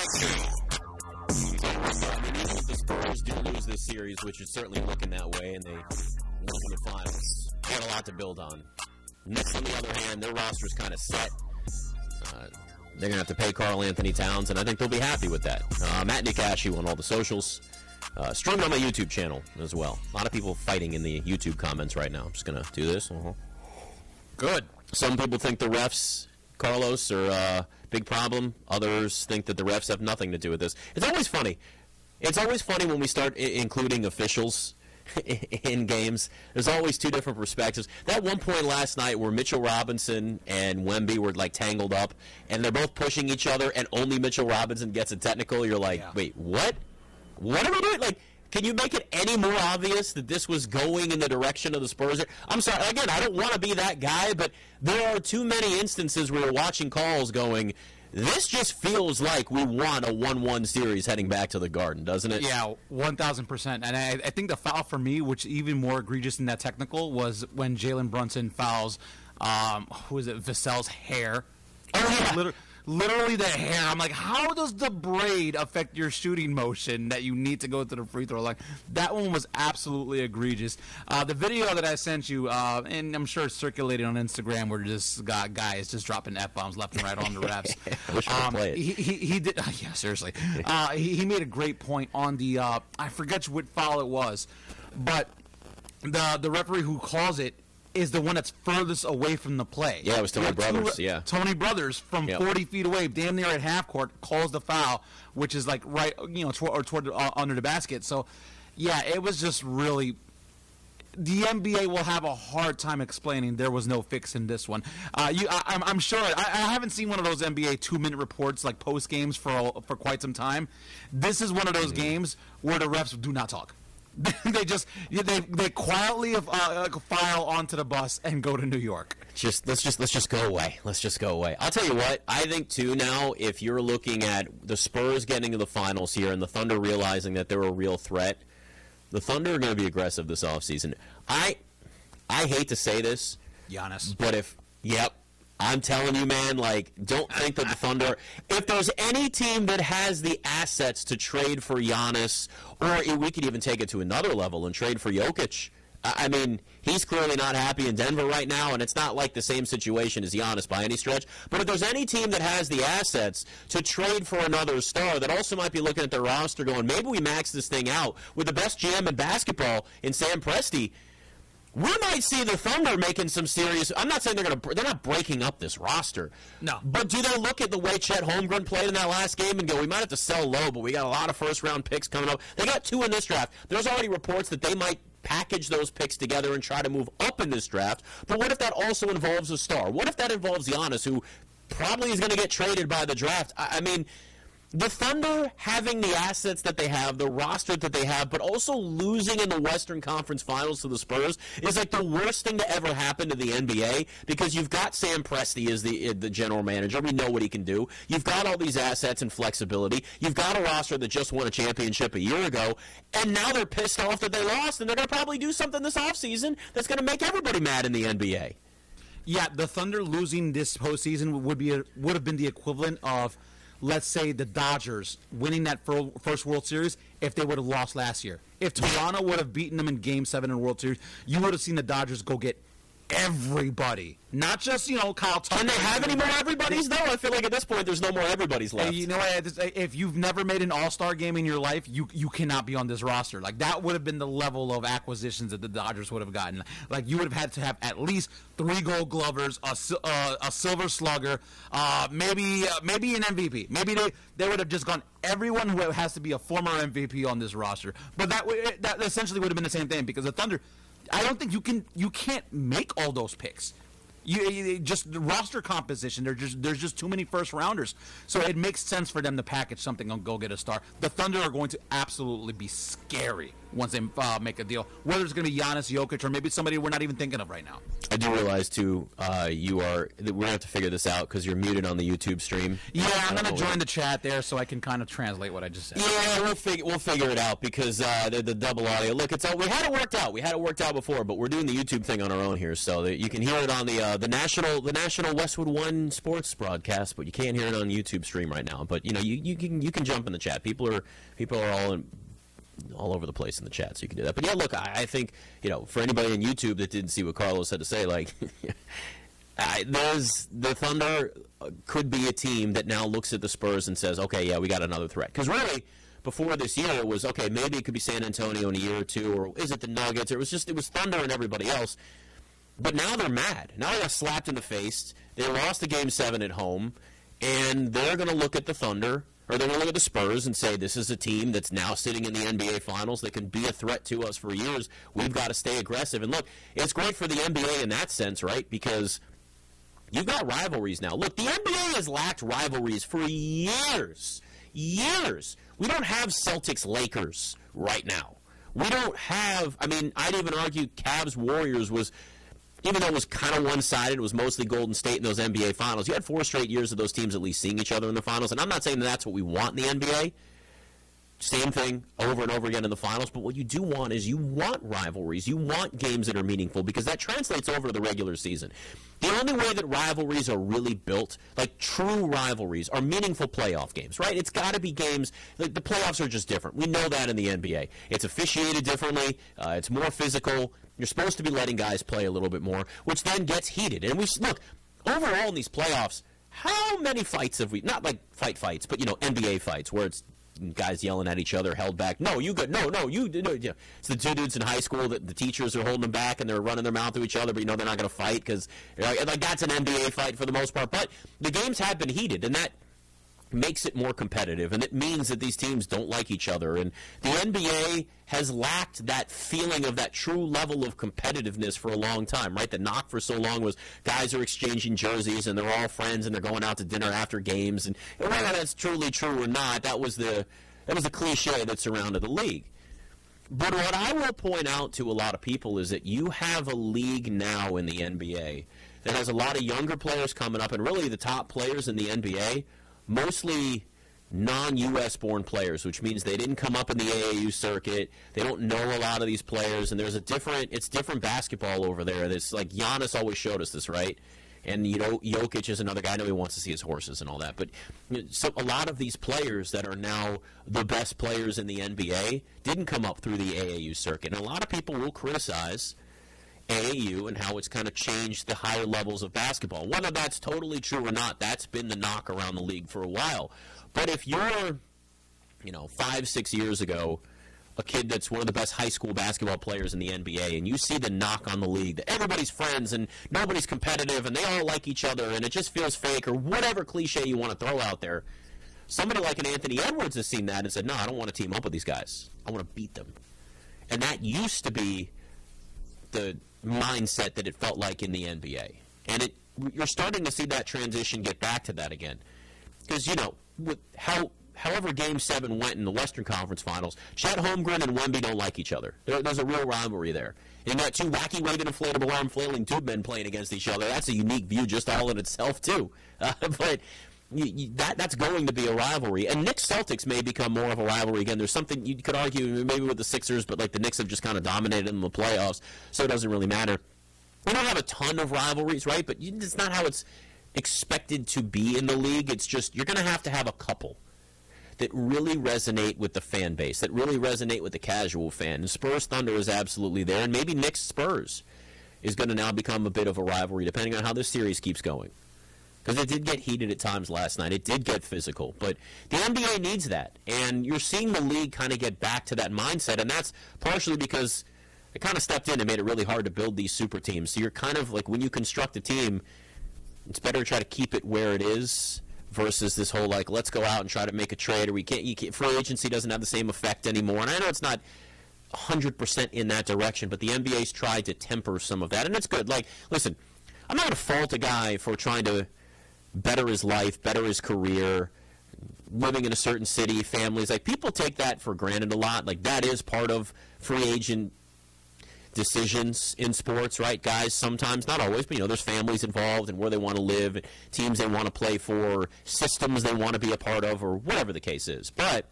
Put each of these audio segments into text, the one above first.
If the Spurs do lose this series, which is certainly looking that way, and they win the finals, they got a lot to build on. Knicks, on the other hand, their roster's kind of set. They're going to have to pay Karl Anthony Towns, and I think they'll be happy with that. Matt Nikashi on all the socials. Streamed on my YouTube channel as well. A lot of people fighting in the YouTube comments right now. I'm just going to do this. Good. Some people think the refs, Carlos, are a big problem. Others think that the refs have nothing to do with this. It's always funny. It's always funny when we start including officials in games. There's always two different perspectives. That one point last night where Mitchell Robinson and Wemby were like tangled up, and they're both pushing each other, and only Mitchell Robinson gets a technical. You're like, wait, what? What are we doing? Like, can you make it any more obvious that this was going in the direction of the Spurs? I'm sorry. Again, I don't want to be that guy, but there are too many instances where you're watching calls going, this just feels like we won a 1-1 series heading back to the Garden, doesn't it? Yeah, 1,000%. And I think the foul for me, which even more egregious than that technical, was when Jalen Brunson fouls, who is it, Vassell's hair. Oh, yeah. Literally the hair. I'm like, how does the braid affect your shooting motion that you need to go to the free throw line? That one was absolutely egregious. The video that I sent you, and I'm sure it's circulated on Instagram, where this guy is just dropping F-bombs left and right on the refs. I wish I could play it. He did. Yeah, seriously. He made a great point on the, I forget what foul it was, but the referee who calls it is the one that's furthest away from the play. Yeah, it was Tony Brothers, Tony Brothers from 40 feet away, damn near at half court, calls the foul, which is like right, toward under the basket. So, yeah, it was just really... The NBA will have a hard time explaining there was no fix in this one. I'm sure... I haven't seen one of those NBA 2-minute reports, like post-games, for quite some time. This is one of those games where the refs do not talk. they quietly file onto the bus and go to New York. Let's just go away. Let's just go away. I'll tell you what, I think too now, if you're looking at the Spurs getting to the finals here and the Thunder realizing that they're a real threat, the Thunder are going to be aggressive this offseason. I hate to say this, Giannis, but I'm telling you, man, like, don't think that the Thunder, if there's any team that has the assets to trade for Giannis, or we could even take it to another level and trade for Jokic. I mean, he's clearly not happy in Denver right now, and it's not like the same situation as Giannis by any stretch. But if there's any team that has the assets to trade for another star that also might be looking at their roster going, maybe we max this thing out with the best GM in basketball in Sam Presti, we might see the Thunder making some serious... I'm not saying they're not breaking up this roster. No. But do they look at the way Chet Holmgren played in that last game and go, we might have to sell low, but we got a lot of first-round picks coming up. They got 2 in this draft. There's already reports that they might package those picks together and try to move up in this draft. But what if that also involves a star? What if that involves Giannis, who probably is going to get traded by the draft? I mean... The Thunder having the assets that they have, the roster that they have, but also losing in the Western Conference Finals to the Spurs is like the worst thing to ever happen to the NBA, because you've got Sam Presti as the general manager. We know what he can do. You've got all these assets and flexibility. You've got a roster that just won a championship a year ago, and now they're pissed off that they lost, and they're going to probably do something this offseason that's going to make everybody mad in the NBA. Yeah, the Thunder losing this postseason would have been the equivalent of, let's say, the Dodgers winning that first World Series if they would have lost last year. If Toronto would have beaten them in Game 7 in the World Series, you would have seen the Dodgers go get everybody. Not just, Kyle Tucker. Can they have any more everybody's, though? I feel like at this point there's no more everybody's left. You know what? If you've never made an all-star game in your life, you cannot be on this roster. Like, that would have been the level of acquisitions that the Dodgers would have gotten. Like, you would have had to have at least 3 Gold Glovers, a Silver Slugger, maybe an MVP. Maybe they would have just gone everyone who has to be a former MVP on this roster. But that essentially would have been the same thing, because the Thunder, I don't think you can't make all those picks. You just the roster composition. There's just too many first rounders. So it makes sense for them to package something and go get a star. The Thunder are going to absolutely be scary once they make a deal. Whether it's going to be Giannis, Jokic, or maybe somebody we're not even thinking of right now. I do realize, too, we're going to have to figure this out because you're muted on the YouTube stream. Yeah, I'm going to join the chat there so I can kind of translate what I just said. Yeah, we'll figure it out because the double audio. Look, we had it worked out. We had it worked out before, but we're doing the YouTube thing on our own here, so that you can hear it on the national Westwood One sports broadcast, but you can't hear it on YouTube stream right now. But you can jump in the chat. People are all over the place in the chat, so you can do that. But yeah, look, I think for anybody on YouTube that didn't see what Carlos had to say, like the Thunder could be a team that now looks at the Spurs and says, okay, yeah, we got another threat. Because really, before this year, it was okay. Maybe it could be San Antonio in a year or two, or is it the Nuggets? It was Thunder and everybody else. But now they're mad. Now they got slapped in the face. They lost the Game 7 at home, and they're going to look at the Thunder. Or they're going to look at the Spurs and say, this is a team that's now sitting in the NBA Finals that can be a threat to us for years. We've got to stay aggressive. And look, it's great for the NBA in that sense, right? Because you've got rivalries now. Look, the NBA has lacked rivalries for years. Years. We don't have Celtics-Lakers right now. We don't have, I'd even argue Cavs-Warriors was, even though it was kind of one-sided, it was mostly Golden State in those NBA Finals. You had 4 straight years of those teams at least seeing each other in the Finals, and I'm not saying that's what we want in the NBA. Same thing over and over again in the Finals, but what you do want is you want rivalries. You want games that are meaningful because that translates over to the regular season. The only way that rivalries are really built, like true rivalries, are meaningful playoff games, right? It's got to be games, like the playoffs are just different. We know that in the NBA. It's officiated differently. It's more physical. You're supposed to be letting guys play a little bit more, which then gets heated. And look, overall in these playoffs, how many fights have we, not like fights, but NBA fights where it's guys yelling at each other, held back. No, you good. No, you. No. It's the 2 dudes in high school that the teachers are holding them back and they're running their mouth to each other, but they're not going to fight because like that's an NBA fight for the most part. But the games have been heated, and that makes it more competitive, and it means that these teams don't like each other. And the NBA has lacked that feeling of that true level of competitiveness for a long time, right? The knock for so long was guys are exchanging jerseys and they're all friends and they're going out to dinner after games. And whether that's truly true or not, that was the cliche that surrounded the league. But what I will point out to a lot of people is that you have a league now in the NBA that has a lot of younger players coming up, and really the top players in the NBA mostly non-U.S. born players, which means they didn't come up in the AAU circuit. They don't know a lot of these players, and it's different basketball over there. This, like, Giannis always showed us this, right? And Jokic is another guy. I know he wants to see his horses and all that, but so a lot of these players that are now the best players in the NBA didn't come up through the AAU circuit, and a lot of people will criticize AAU and how it's kind of changed the higher levels of basketball. Whether that's totally true or not, that's been the knock around the league for a while. But if you're, 5-6 years ago, a kid that's one of the best high school basketball players in the NBA, and you see the knock on the league, that everybody's friends and nobody's competitive and they all like each other and it just feels fake, or whatever cliche you want to throw out there, somebody like an Anthony Edwards has seen that and said, no, I don't want to team up with these guys. I want to beat them. And that used to be the mindset that it felt like in the NBA. And you're starting to see that transition get back to that again. Because, with however Game 7 went in the Western Conference Finals, Chet Holmgren and Wemby don't like each other. There's a real rivalry there. And got 2 wacky-waving inflatable arm flailing tube men playing against each other. That's a unique view just all in itself, too. But that's going to be a rivalry. And Knicks-Celtics may become more of a rivalry again. There's something you could argue maybe with the Sixers, but like the Knicks have just kind of dominated in the playoffs, so it doesn't really matter. We don't have a ton of rivalries, right? But it's not how it's expected to be in the league. It's just you're going to have a couple that really resonate with the fan base, that really resonate with the casual fan. And Spurs-Thunder is absolutely there, and maybe Knicks-Spurs is going to now become a bit of a rivalry, depending on how this series keeps going. Because it did get heated at times last night. It did get physical. But the NBA needs that. And you're seeing the league kind of get back to that mindset. And that's partially because it kind of stepped in and made it really hard to build these super teams. So you're kind of like, when you construct a team, it's better to try to keep it where it is versus this whole, like, let's go out and try to make a trade. Or free agency doesn't have the same effect anymore. And I know it's not 100% in that direction, but the NBA's tried to temper some of that. And it's good. Like, listen, I'm not going to fault a guy for trying to better his life, better his career, living in a certain city, families, like people take that for granted a lot. Like that is part of free agent decisions in sports, right? Guys, sometimes, not always, but there's families involved and where they want to live, teams they want to play for, systems they want to be a part of, or whatever the case is. But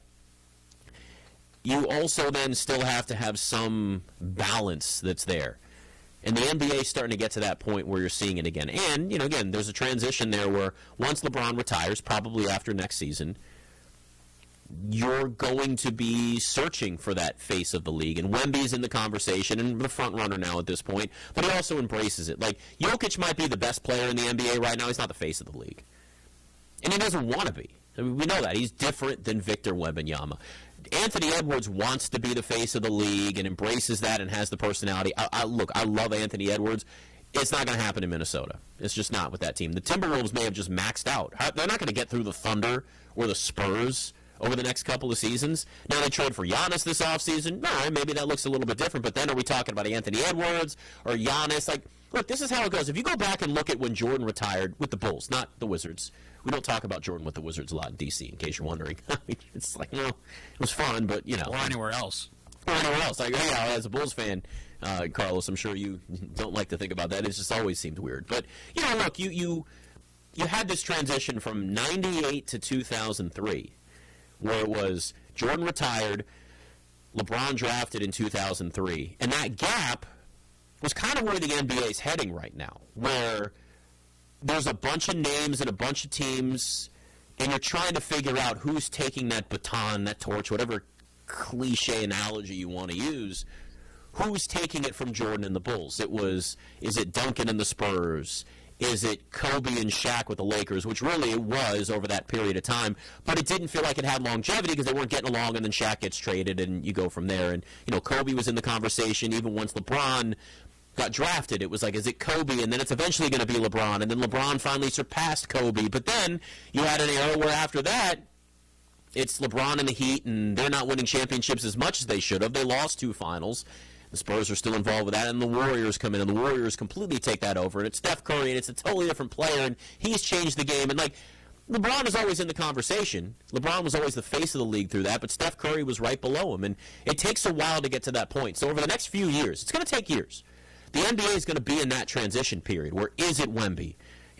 you also then still have to have some balance that's there. And the NBA is starting to get to that point where you're seeing it again. And, again, there's a transition there where once LeBron retires, probably after next season, you're going to be searching for that face of the league. And Wemby's in the conversation and the front runner now at this point, but he also embraces it. Like, Jokic might be the best player in the NBA right now. He's not the face of the league. And he doesn't want to be. I mean, we know that. He's different than Victor Wembanyama. Anthony Edwards wants to be the face of the league and embraces that and has the personality. I love Anthony Edwards. It's not going to happen in Minnesota. It's just not with that team. The Timberwolves may have just maxed out. They're not going to get through the Thunder or the Spurs over the next couple of seasons. Now they trade for Giannis this offseason. All right, maybe that looks a little bit different, but then are we talking about Anthony Edwards or Giannis? Like, look, this is how it goes. If you go back and look at when Jordan retired with the Bulls, not the Wizards. We don't talk about Jordan with the Wizards a lot in D.C., in case you're wondering. It's like, it was fun, but, Or anywhere else. Or anywhere else. Like, as a Bulls fan, Carlos, I'm sure you don't like to think about that. It just always seemed weird. But, look, you had this transition from 98 to 2003, where it was Jordan retired, LeBron drafted in 2003. And that gap was kind of where the NBA is heading right now, where there's a bunch of names and a bunch of teams, and you're trying to figure out who's taking that baton, that torch, whatever cliche analogy you want to use, who's taking it from Jordan and the Bulls. Is it Duncan and the Spurs? Is it Kobe and Shaq with the Lakers, which really it was over that period of time, but it didn't feel like it had longevity because they weren't getting along, and then Shaq gets traded, and you go from there. And, Kobe was in the conversation even once LeBron got drafted. It was like, is it Kobe? And then it's eventually going to be LeBron. And then LeBron finally surpassed Kobe. But then you had an era where after that, it's LeBron and the Heat, and they're not winning championships as much as they should have. They lost 2 finals. The Spurs are still involved with that, and the Warriors come in, and the Warriors completely take that over. And it's Steph Curry, and it's a totally different player, and he's changed the game. And, LeBron is always in the conversation. LeBron was always the face of the league through that, but Steph Curry was right below him. And it takes a while to get to that point. So over the next few years, it's going to take years. The NBA is going to be in that transition period where is it Wemby?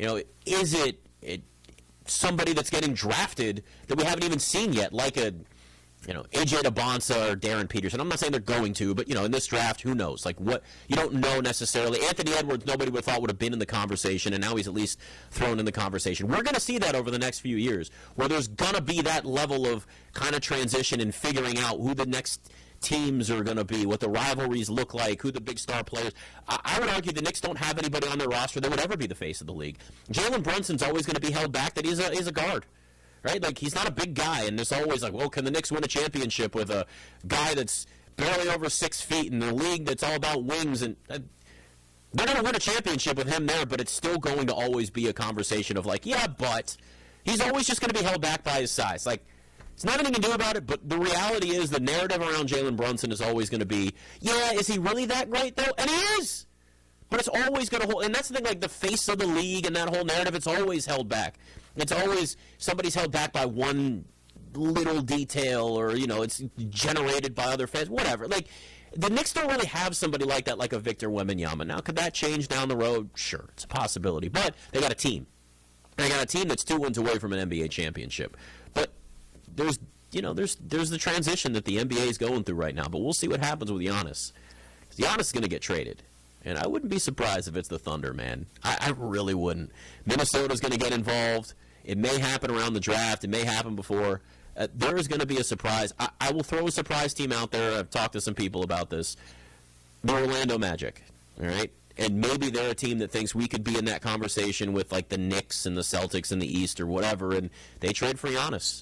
Is it somebody that's getting drafted that we haven't even seen yet, like AJ Debonsa or Darren Peterson? I'm not saying they're going to, but, in this draft, who knows? Like, what? You don't know necessarily. Anthony Edwards, nobody would have thought would have been in the conversation, and now he's at least thrown in the conversation. We're going to see that over the next few years, where there's going to be that level of kind of transition and figuring out who the next teams are going to be, what the rivalries look like, who the big star players. I would argue the Knicks don't have anybody on their roster that would ever be the face of the league. Jalen Brunson's always going to be held back that he's a guard, right? Like, he's not a big guy, and there's always like, well, can the Knicks win a championship with a guy that's barely over 6 feet in a league that's all about wings? And they're going to win a championship with him there, but it's still going to always be a conversation of like, yeah, but he's always just going to be held back by his size. Like, it's nothing you can do about it, but the reality is the narrative around Jalen Brunson is always going to be, yeah, is he really that great, though? And he is! But it's always going to hold, and that's the thing, like the face of the league and that whole narrative, it's always held back. It's always, somebody's held back by one little detail, or, it's generated by other fans, whatever. Like, the Knicks don't really have somebody like that, like a Victor Wembanyama. Now, could that change down the road? Sure, it's a possibility. But they got a team. They got a team that's 2 wins away from an NBA championship. But there's the transition that the NBA is going through right now, but we'll see what happens with Giannis. Giannis is going to get traded, and I wouldn't be surprised if it's the Thunder, man. I really wouldn't. Minnesota's going to get involved. It may happen around the draft. It may happen before. There is going to be a surprise. I will throw a surprise team out there. I've talked to some people about this. The Orlando Magic, all right? And maybe they're a team that thinks we could be in that conversation with, like, the Knicks and the Celtics in the East or whatever, and they trade for Giannis.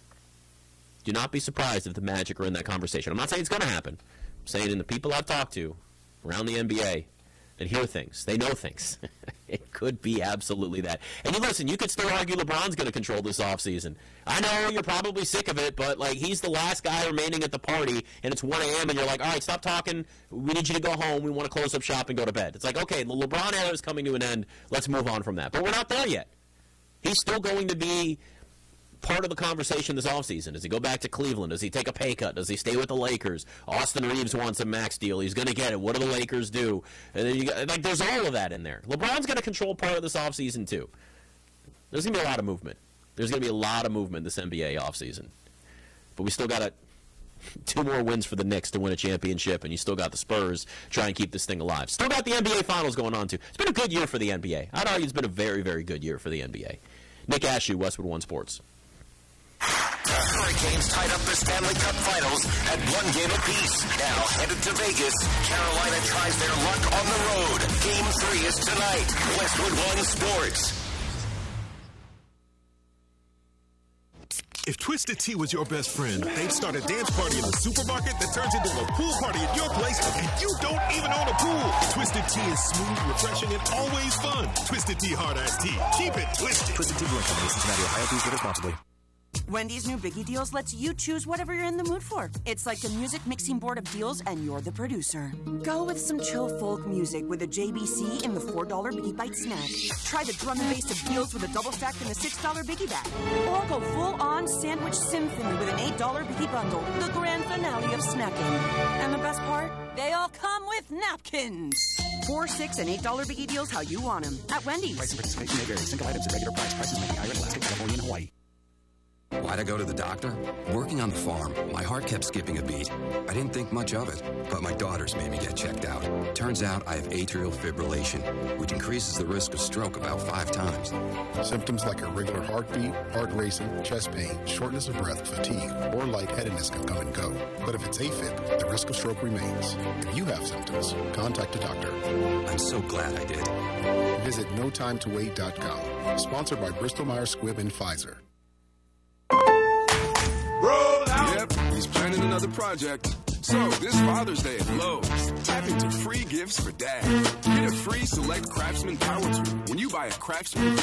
Do not be surprised if the Magic are in that conversation. I'm not saying it's going to happen. I'm saying in the people I've talked to around the NBA that hear things, they know things. It could be absolutely that. And you could still argue LeBron's going to control this offseason. I know you're probably sick of it, but like he's the last guy remaining at the party, and it's 1 a.m. and you're like, all right, stop talking. We need you to go home. We want to close up shop and go to bed. It's like, okay, the LeBron era is coming to an end. Let's move on from that. But we're not there yet. He's still going to be part of the conversation this offseason? Does he go back to Cleveland? Does he take a pay cut? Does he stay with the Lakers? Austin Reeves wants a max deal. He's going to get it. What do the Lakers do? And then you got, like, there's all of that in there. LeBron's going to control part of this offseason, too. There's going to be a lot of movement. There's going to be a lot of movement this NBA offseason. But we still got 2 more wins for the Knicks to win a championship, and you still got the Spurs trying to keep this thing alive. Still got the NBA Finals going on, too. It's been a good year for the NBA. I'd argue it's been a very, very good year for the NBA. Nick Ashew, Westwood One Sports. The Hurricanes tied up the Stanley Cup Finals at 1 game apiece. Now headed to Vegas, Carolina tries their luck on the road. Game 3 is tonight. Westwood One Sports. If Twisted Tea was your best friend, they'd start a dance party in the supermarket that turns into a pool party at your place, and you don't even own a pool. Twisted Tea is smooth, refreshing, and always fun. Twisted Tea Hard Iced Tea. Keep it twisted. Twisted Tea Brewing Company, Cincinnati, Ohio. Please drink responsibly. Wendy's new Biggie Deals lets you choose whatever you're in the mood for. It's like a music mixing board of deals, and you're the producer. Go with some chill folk music with a JBC in the $4 Biggie Bite snack. Try the drum and bass of deals with a double stack in the $6 Biggie bag. Or go full-on sandwich symphony with an $8 Biggie bundle, the grand finale of snacking. And the best part? They all come with napkins. $4, $6, and $8 Biggie Deals how you want them. At Wendy's. Price and participation may vary. Single items at regular price. Prices may be higher in Alaska, California, and Hawaii. Why'd I go to the doctor? Working on the farm, my heart kept skipping a beat. I didn't think much of it, but my daughters made me get checked out. Turns out I have atrial fibrillation, which increases the risk of stroke about 5 times. Symptoms like irregular heartbeat, heart racing, chest pain, shortness of breath, fatigue, or lightheadedness can come and go. But if it's AFib, the risk of stroke remains. If you have symptoms, contact a doctor. I'm so glad I did. Visit notimetowait.com. Sponsored by Bristol-Myers Squibb and Pfizer. Roll out. Yep, he's planning another project. So, this Father's Day at Lowe's, tap into free gifts for Dad. Get a free Select Craftsman power tool when you buy a Craftsman